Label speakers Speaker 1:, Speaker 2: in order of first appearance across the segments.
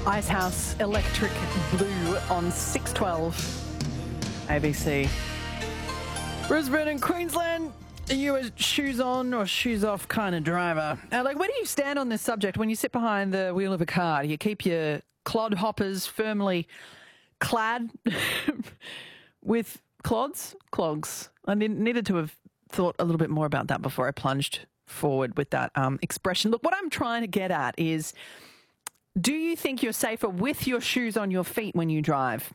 Speaker 1: Icehouse, Electric Blue on 612 ABC. Brisbane and Queensland, are you a shoes on or shoes off kind of driver? Where do you stand on this subject when you sit behind the wheel of a car? Do you keep your clod hoppers firmly clad with clogs? I needed to have thought a little bit more about that before I plunged forward with that expression. Look, what I'm trying to get at is, do you think you're safer with your shoes on your feet when you drive?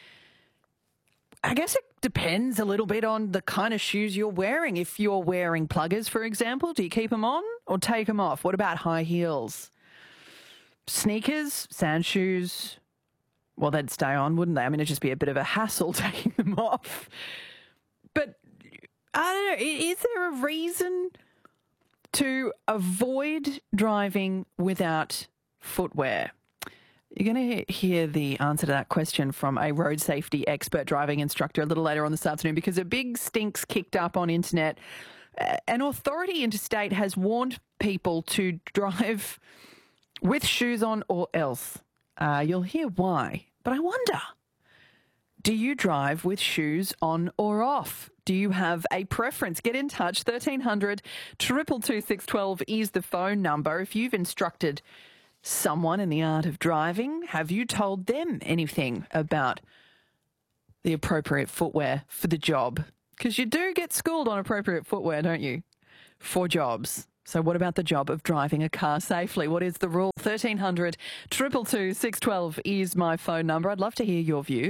Speaker 1: I guess it depends a little bit on the kind of shoes you're wearing. If you're wearing pluggers, for example, do you keep them on or take them off? What about high heels? Sneakers, sand shoes, well, they'd stay on, wouldn't they? I mean, it'd just be a bit of a hassle taking them off. But I don't know, is there a reason to avoid driving without footwear? You're going to hear the answer to that question from a road safety expert driving instructor a little later on this afternoon, because a big stink's kicked up on internet. An authority interstate has warned people to drive with shoes on or else. You'll hear why. But I wonder, do you drive with shoes on or off? Do you have a preference? Get in touch. 1300 222 612 is the phone number. If you've instructed someone in the art of driving, have you told them anything about the appropriate footwear for the job? Because you do get schooled on appropriate footwear, don't you, for jobs? So what about the job of driving a car safely? What is the rule? 1300 222 612 is my phone number. I'd love to hear your view.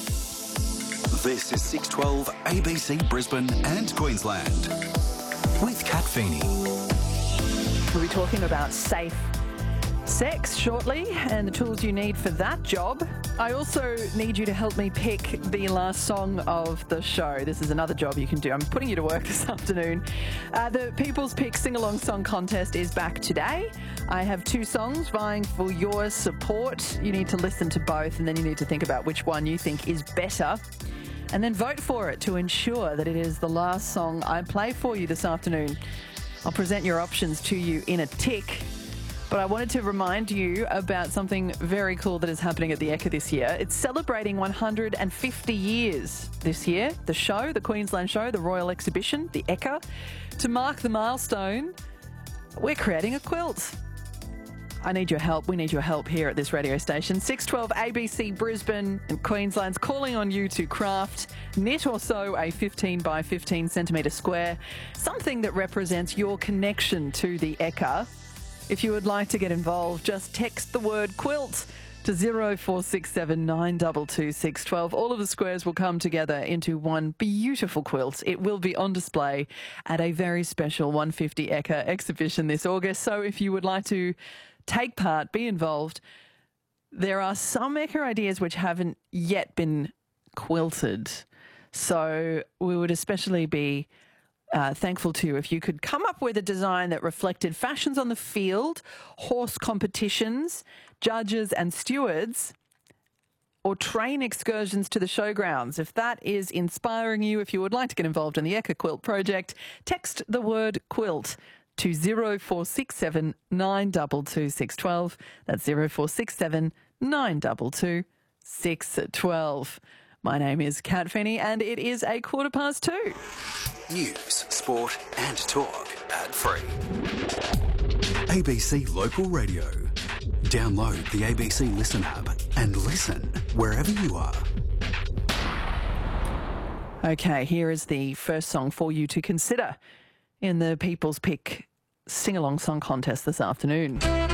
Speaker 2: This is 612 ABC Brisbane and Queensland with Kat Feeney.
Speaker 1: We'll be talking about safe sex shortly and the tools you need for that job. I also need you to help me pick the last song of the show. This is another job you can do. I'm putting you to work this afternoon. The People's Pick Sing-Along Song Contest is back today. I have two songs vying for your support. You need to listen to both, and then you need to think about which one you think is better, and then vote for it to ensure that it is the last song I play for you this afternoon. I'll present your options to you in a tick. But I wanted to remind you about something very cool that is happening at the Ekka this year. It's celebrating 150 years this year. The show, the Queensland show, the Royal Exhibition, the Ekka. To mark the milestone, we're creating a quilt. I need your help. We need your help here at this radio station. 612 ABC Brisbane and Queensland's calling on you to craft, knit or sew a 15 by 15 centimetre square, something that represents your connection to the Ekka. If you would like to get involved, just text the word quilt to 0467 922 612. All of the squares will come together into one beautiful quilt. It will be on display at a very special 150 Ekka exhibition this August. So if you would like to take part, be involved, there are some Ekka ideas which haven't yet been quilted. So we would especially be thankful to you if you could come up with a design that reflected fashions on the field, horse competitions, judges and stewards, or train excursions to the showgrounds. If that is inspiring you, if you would like to get involved in the Ekka Quilt project, text the word quilt to 0467 922 612. That's 0467 922 612. My name is Kat Feeney and it is 2:15.
Speaker 2: News, sport and talk ad-free. ABC Local Radio. Download the ABC Listen app and listen wherever you are.
Speaker 1: Okay, here is the first song for you to consider in the People's Pick Sing-Along Song Contest this afternoon.